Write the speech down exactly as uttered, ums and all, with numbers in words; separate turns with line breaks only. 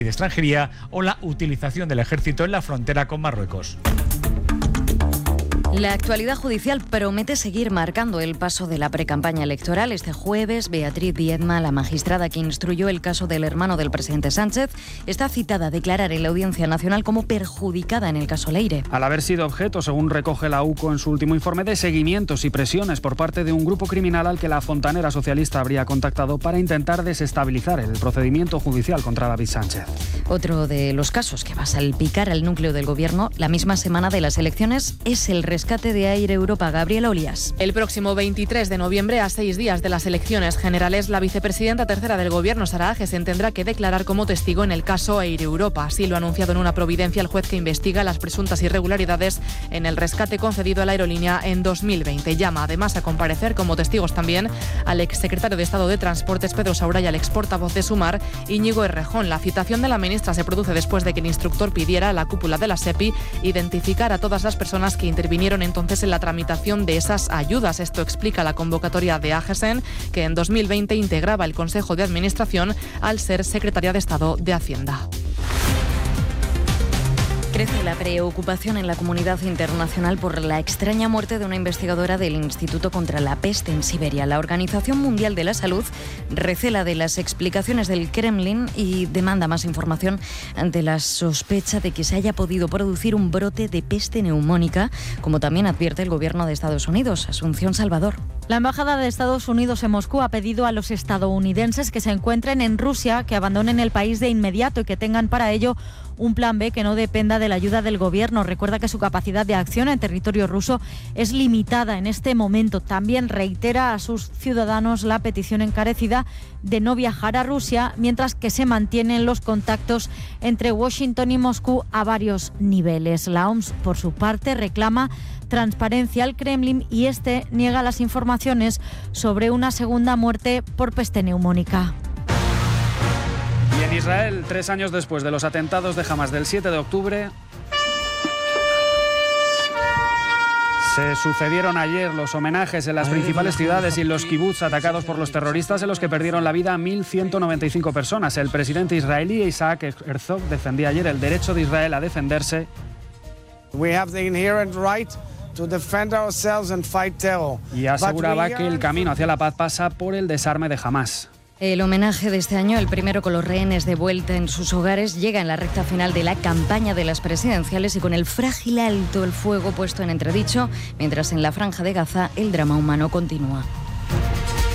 de extranjería o la utilización del ejército en la frontera con Marruecos.
La actualidad judicial promete seguir marcando el paso de la precampaña electoral. Este jueves, Beatriz Viedma, la magistrada que instruyó el caso del hermano del presidente Sánchez, está citada a declarar en la Audiencia Nacional como perjudicada en el caso Leire.
Al haber sido objeto, según recoge la U C O en su último informe, de seguimientos y presiones por parte de un grupo criminal al que la fontanera socialista habría contactado para intentar desestabilizar el procedimiento judicial contra David Sánchez.
Otro de los casos que va a salpicar al núcleo del gobierno la misma semana de las elecciones es el rescate de Air Europa. Gabriela Olías.
El próximo veintitrés de noviembre, a seis días de las elecciones generales, la vicepresidenta tercera del Gobierno, Sara Agesen, tendrá que declarar como testigo en el caso Air Europa. Así lo ha anunciado en una providencia el juez que investiga las presuntas irregularidades en el rescate concedido a la aerolínea en dos mil veinte. Llama además a comparecer como testigos también al exsecretario de Estado de Transportes, Pedro Saura, y al exportavoz de Sumar, Íñigo Errejón. La citación de la ministra se produce después de que el instructor pidiera a la cúpula de la SEPI identificar a todas las personas que intervinieron entonces en la tramitación de esas ayudas. Esto explica la convocatoria de Agesen, que en dos mil veinte integraba el Consejo de Administración al ser secretaria de Estado de Hacienda.
Crece la preocupación en la comunidad internacional por la extraña muerte de una investigadora del Instituto contra la Peste en Siberia. La Organización Mundial de la Salud recela de las explicaciones del Kremlin y demanda más información ante la sospecha de que se haya podido producir un brote de peste neumónica, como también advierte el gobierno de Estados Unidos. Asunción Salvador.
La Embajada de Estados Unidos en Moscú ha pedido a los estadounidenses que se encuentren en Rusia que abandonen el país de inmediato y que tengan para ello un plan B que no dependa de la ayuda del gobierno. Recuerda que su capacidad de acción en territorio ruso es limitada en este momento. También reitera a sus ciudadanos la petición encarecida de no viajar a Rusia, mientras que se mantienen los contactos entre Washington y Moscú a varios niveles. La O M S, por su parte, reclama transparencia al Kremlin y este niega las informaciones sobre una segunda muerte por peste neumónica.
Y en Israel, tres años después de los atentados de Hamas del siete de octubre, se sucedieron ayer los homenajes en las principales ciudades y en los kibbutz atacados por los terroristas, en los que perdieron la vida mil ciento noventa y cinco personas. El presidente israelí Isaac Herzog defendía ayer el derecho de Israel a defenderse.
We have the inherent right to defend ourselves and fight terror.
Y aseguraba que el camino hacia la paz pasa por el desarme de Hamas.
El homenaje de este año, el primero con los rehenes de vuelta en sus hogares, llega en la recta final de la campaña de las presidenciales y con el frágil alto el fuego puesto en entredicho, mientras en la Franja de Gaza el drama humano continúa.